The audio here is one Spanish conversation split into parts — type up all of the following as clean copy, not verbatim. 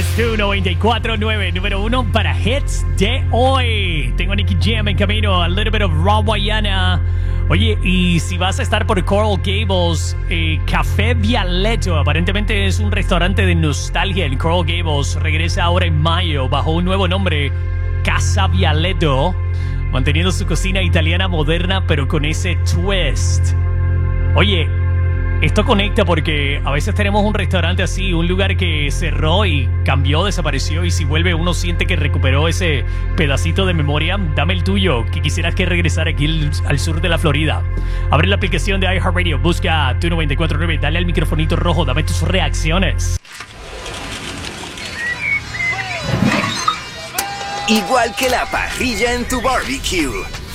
Tu 94.9, número 1 para hits de hoy. Tengo a Nicky Jam en camino, a little bit of Raw Guayana. Oye, y si vas a estar por Coral Gables, Café Vialetto, aparentemente es un restaurante de nostalgia en Coral Gables. Regresa ahora en mayo bajo un nuevo nombre, Casa Vialetto, manteniendo su cocina italiana moderna pero con ese twist. Oye, esto conecta porque a veces tenemos un restaurante así, un lugar que cerró y cambió, desapareció, y si vuelve uno siente que recuperó ese pedacito de memoria. Dame el tuyo, que quisieras que regresara aquí al sur de la Florida. Abre la aplicación de iHeartRadio, busca Tu 94.9, dale al microfonito rojo, dame tus reacciones. Igual que la parrilla en tu barbecue.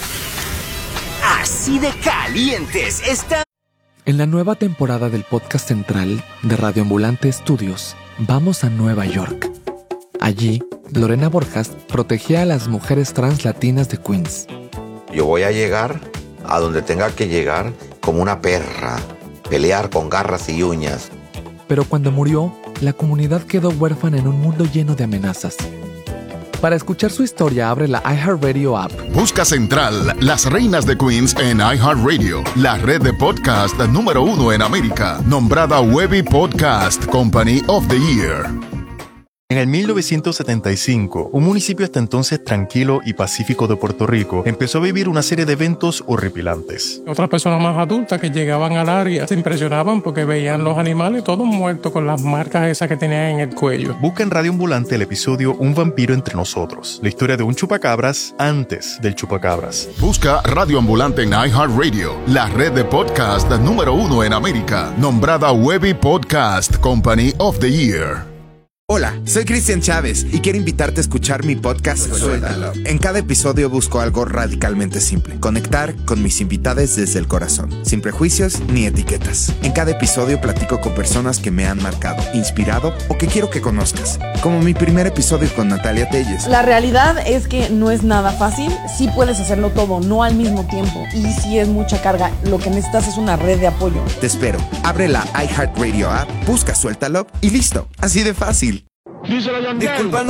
Así de calientes están. En la nueva temporada del podcast central de Radio Ambulante Studios, vamos a Nueva York. Allí, Lorena Borjas protegía a las mujeres trans latinas de Queens. Yo voy a llegar a donde tenga que llegar como una perra, pelear con garras y uñas. Pero cuando murió, la comunidad quedó huérfana en un mundo lleno de amenazas. Para escuchar su historia, abre la iHeartRadio app. Busca Central, las reinas de Queens en iHeartRadio, la red de podcast número 1 en América, nombrada Webby Podcast Company of the Year. En el 1975, un municipio hasta entonces tranquilo y pacífico de Puerto Rico empezó a vivir una serie de eventos horripilantes. Otras personas más adultas que llegaban al área se impresionaban porque veían los animales todos muertos con las marcas esas que tenían en el cuello. Busca en Radio Ambulante el episodio Un vampiro entre nosotros, la historia de un chupacabras antes del chupacabras. Busca Radio Ambulante en iHeartRadio, la red de podcast número 1 en América, nombrada Webby Podcast Company of the Year. Hola, soy Cristian Chávez y quiero invitarte a escuchar mi podcast Suéltalo. En cada episodio busco algo radicalmente simple: conectar con mis invitados desde el corazón, sin prejuicios ni etiquetas. En cada episodio platico con personas que me han marcado, inspirado o que quiero que conozcas, como mi primer episodio con Natalia Telles. La realidad es que no es nada fácil. Sí puedes hacerlo todo, no al mismo tiempo, y sí es mucha carga. Lo que necesitas es una red de apoyo. Te espero. Abre la iHeartRadio app, busca Suéltalo y listo. Así de fácil. Díselo, Yandel. Disculpa,